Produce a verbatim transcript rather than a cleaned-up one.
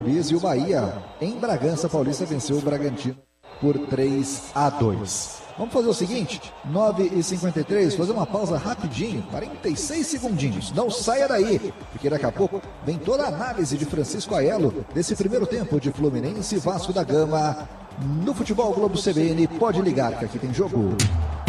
E o Bahia, em Bragança Paulista, venceu o Bragantino por três a dois. Vamos fazer o seguinte, nove e cinquenta e três, fazer uma pausa rapidinho, quarenta e seis segundinhos. Não saia daí, porque daqui a pouco vem toda a análise de Francisco Aiello desse primeiro tempo de Fluminense e Vasco da Gama no Futebol Globo C B N. Pode ligar que aqui tem jogo.